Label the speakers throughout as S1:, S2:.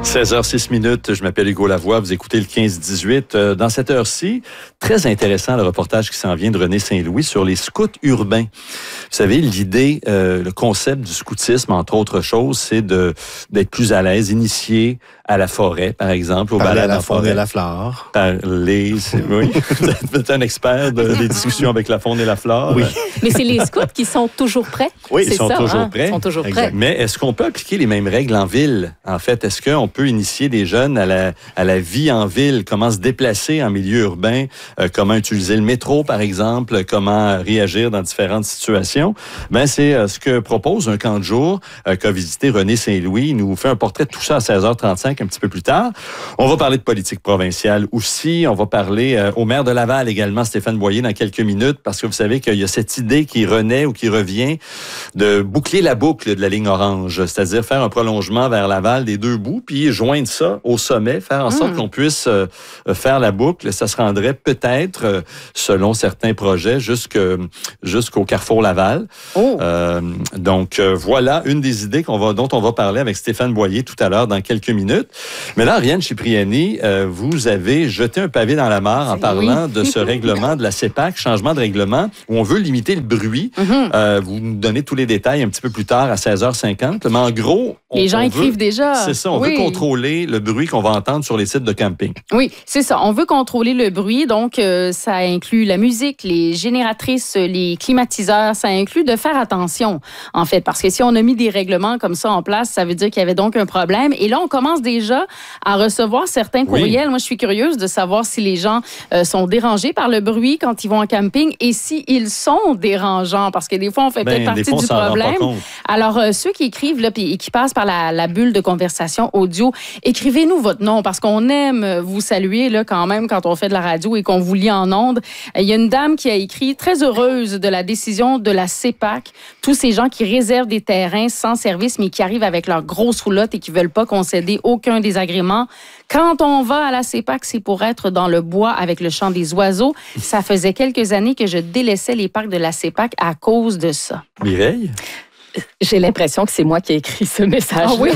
S1: 16h06, je m'appelle Hugo Lavoie, vous écoutez le 15-18. Dans cette heure-ci, très intéressant le reportage qui s'en vient de René Saint-Louis sur les scouts urbains. Vous savez, l'idée, le concept du scoutisme, entre autres choses, c'est d'être plus à l'aise, initié à la forêt, par exemple, au balade en forêt.
S2: À la flore.
S1: Oui, vous êtes un expert des discussions avec la faune et la flore.
S3: Oui. Mais c'est les scouts qui sont toujours prêts.
S1: Oui, ils sont toujours prêts.
S3: Ils sont toujours prêts.
S1: Mais est-ce qu'on peut appliquer les mêmes règles en ville? En fait, est-ce qu'on peut initier des jeunes à la vie en ville? Comment se déplacer en milieu urbain? Comment utiliser le métro, par exemple? Comment réagir dans différentes situations? C'est ce que propose un camp de jour qu'a visité René Saint-Louis. Il nous fait un portrait de tout ça à 16h35 un petit peu plus tard. On va parler de politique provinciale aussi. On va parler au maire de Laval également, Stéphane Boyer, dans quelques minutes, parce que vous savez qu'il y a cette idée qui renaît ou qui revient de boucler la boucle de la ligne orange, c'est-à-dire faire un prolongement vers Laval des deux bouts, puis joindre ça au sommet, faire en sorte qu'on puisse faire la boucle. Ça se rendrait peut-être, selon certains projets, jusqu'au Carrefour Laval. Donc, voilà une des idées dont on va parler avec Stéphane Boyer tout à l'heure dans quelques minutes. Mais là, Ariane Cipriani, vous avez jeté un pavé dans la mare en parlant de ce règlement de la CEPAC, changement de règlement, où on veut limiter le bruit. Vous nous donnez tous les détails un petit peu plus tard à 16h50. Mais en gros,
S3: les gens écrivent déjà.
S1: C'est ça, on veut contrôler le bruit qu'on va entendre sur les sites de camping.
S3: Oui, c'est ça. On veut contrôler le bruit. Donc, ça inclut la musique, les génératrices, les climatiseurs. Ça inclut de faire attention, en fait. Parce que si on a mis des règlements comme ça en place, ça veut dire qu'il y avait donc un problème. Et là, on commence déjà à recevoir certains courriels. Oui. Moi, je suis curieuse de savoir si les gens sont dérangés par le bruit quand ils vont en camping et s'ils sont dérangeants. Parce que des fois, on fait peut-être partie du problème. Alors, ceux qui écrivent là, et qui passent par la bulle de conversation audio, écrivez-nous votre nom parce qu'on aime vous saluer là, quand même quand on fait de la radio et qu'on vous lit en ondes. Il y a une dame qui a écrit « Très heureuse de la décision de la CEPAC. Tous ces gens qui réservent des terrains sans service mais qui arrivent avec leur grosse roulotte et qui ne veulent pas concéder aucun désagrément. Quand on va à la CEPAC, c'est pour être dans le bois avec le chant des oiseaux. Ça faisait quelques années que je délaissais les parcs de la CEPAC à cause de ça. »
S1: Mireille?
S4: J'ai l'impression que c'est moi qui ai écrit ce message.
S3: Ah oui?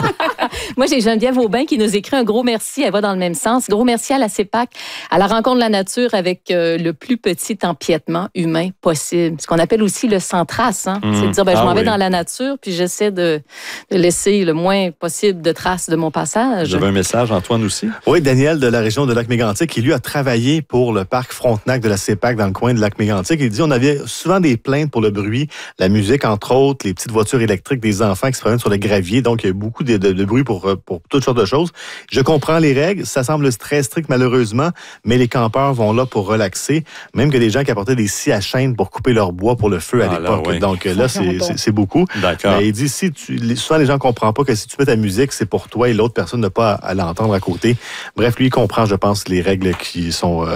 S4: Moi, j'ai Geneviève Aubin qui nous écrit un gros merci. Elle va dans le même sens. Gros merci à la CEPAC, à la rencontre de la nature avec le plus petit empiètement humain possible. Ce qu'on appelle aussi le sans-trace. Hein? C'est de dire, je m'en vais dans la nature puis j'essaie de laisser le moins possible de traces de mon passage.
S1: J'avais un message, Antoine aussi.
S2: Oui, Daniel de la région de Lac-Mégantic, qui lui a travaillé pour le parc Frontenac de la CEPAC dans le coin de Lac-Mégantic. Il dit, on avait souvent des plaintes pour le bruit, la musique, entre autres, les petites voitures électriques des enfants qui se promènent sur le gravier. Donc, il y a beaucoup de bruit pour toutes sortes de choses. Je comprends les règles. Ça semble très strict, malheureusement, mais les campeurs vont là pour relaxer. Même que des gens qui apportaient des scies à chaîne pour couper leur bois pour le feu à l'époque. Oui. Donc, là, c'est beaucoup.
S1: D'accord.
S2: Mais il dit, souvent, les gens ne comprennent pas que si tu mets ta musique, c'est pour toi et l'autre personne n'a pas à l'entendre à côté. Bref, lui, il comprend, je pense, les règles qui seront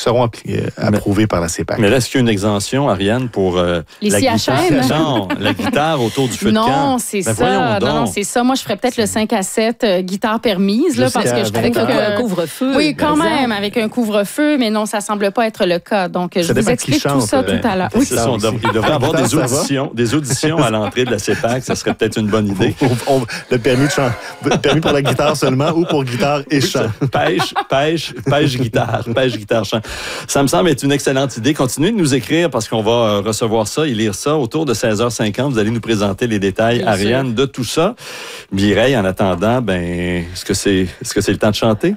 S2: approuvées par la CEPAC.
S1: Mais là, est-ce qu'il y a une exemption, Ariane, pour
S3: les scies à chaîne?
S1: Non, la guitare autour du feu de camp.
S3: Non, c'est ça. Non, c'est ça. Moi, je ferais peut-être le 5 à 7 guitare permise, là, parce que je trouve
S4: un couvre-feu.
S3: Oui, quand même, avec un couvre-feu, mais non, ça semble pas être le cas. Donc, je vous explique tout ça tout à l'heure.
S1: Oui, il devrait avoir des auditions à l'entrée de la CEPAC. Ça serait peut-être une bonne idée.
S2: Le permis pour la guitare seulement ou pour guitare et chant.
S1: Pêche, guitare, chant. Ça me semble être une excellente idée. Continuez de nous écrire parce qu'on va recevoir ça et lire ça autour de 16h50. Vous allez nous présenter les détails, bien Ariane, sûr, de tout ça. Mireille, en attendant, est-ce que c'est le temps de chanter?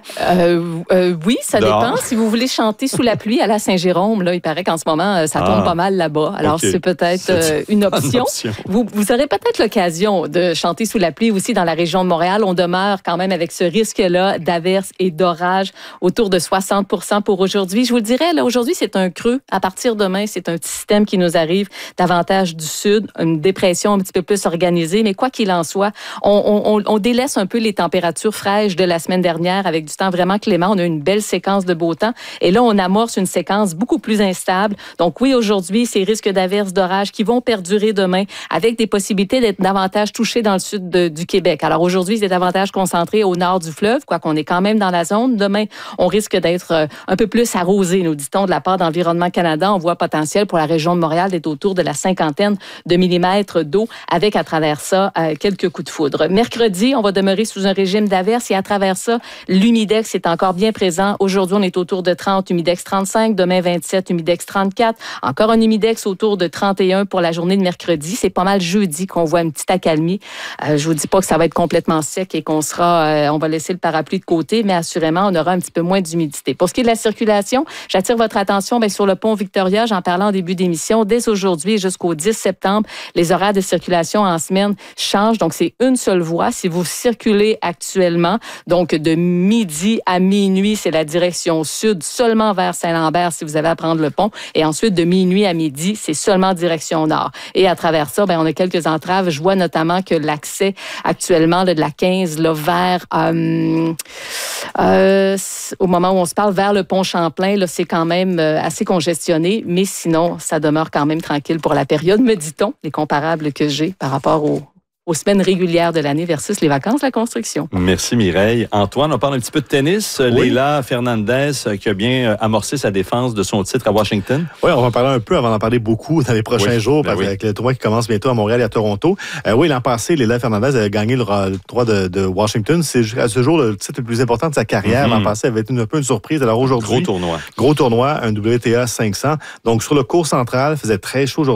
S4: Oui, ça dépend. Si vous voulez chanter sous la pluie à la Saint-Jérôme, là, il paraît qu'en ce moment, ça tombe pas mal là-bas. Alors, c'est peut-être une option. Vous aurez peut-être l'occasion de chanter sous la pluie aussi dans la région de Montréal. On demeure quand même avec ce risque-là d'averses et d'orages autour de 60% pour aujourd'hui. Je vous le dirais, là, aujourd'hui, c'est un creux. À partir de demain, c'est un petit système qui nous arrive davantage du sud, une dépression un petit peu plus organisée. Mais quoi qu'il en soit, on délaisse un peu les températures fraîches de la semaine dernière avec du temps vraiment clément. On a une belle séquence de beau temps. Et là, on amorce une séquence beaucoup plus instable. Donc oui, aujourd'hui, ces risques d'averses, d'orages qui vont perdurer demain avec des possibilités d'être davantage touchés dans le sud du Québec. Alors aujourd'hui, c'est davantage concentré au nord du fleuve, quoiqu'on est quand même dans la zone. Demain, on risque d'être un peu plus arrosé, nous dit-on, de la part d'Environnement Canada. On voit potentiel pour la région de Montréal d'être autour de la 50aine de millimètres d'eau avec à travers ça quelques coups de foudre. Mercredi, on va demeurer sous un régime d'averse et à travers ça, l'humidex est encore bien présent. Aujourd'hui, on est autour de 30, humidex 35, demain 27, humidex 34. Encore un humidex autour de 31 pour la journée de mercredi. C'est pas mal jeudi qu'on voit une petite accalmie. Je vous dis pas que ça va être complètement sec et qu'on va laisser le parapluie de côté, mais assurément, on aura un petit peu moins d'humidité. Pour ce qui est de la circulation, j'attire votre attention sur le pont Victoria. J'en parlais en début d'émission. Dès aujourd'hui jusqu'au 10 septembre, les horaires de circulation en semaine changent. Donc, c'est une seule voie. Si vous circulez actuellement, donc de midi à minuit, c'est la direction sud, seulement vers Saint-Lambert si vous avez à prendre le pont. Et ensuite, de minuit à midi, c'est seulement direction nord. Et à travers ça, on a quelques entraves. Je vois notamment que l'accès actuellement de la 15 vers au moment où on se parle, vers le pont Champlain, là, c'est quand même assez congestionné, mais sinon, ça demeure quand même tranquille pour la période, me dit-on, les comparables que j'ai par rapport aux semaines régulières de l'année versus les vacances de la construction.
S1: Merci Mireille. Antoine, on parle un petit peu de tennis. Oui. Leila Fernandez qui a bien amorcé sa défense de son titre à Washington.
S2: Oui, on va en parler un peu avant d'en parler beaucoup dans les prochains jours, avec le tournoi qui commence bientôt à Montréal et à Toronto. Oui, l'an passé, Leila Fernandez a gagné le droit de Washington. C'est à ce jour le titre le plus important de sa carrière. L'an passé, elle avait été un peu une surprise. Alors aujourd'hui,
S1: Gros tournoi,
S2: un WTA 500. Donc sur le court central, il faisait très chaud aujourd'hui.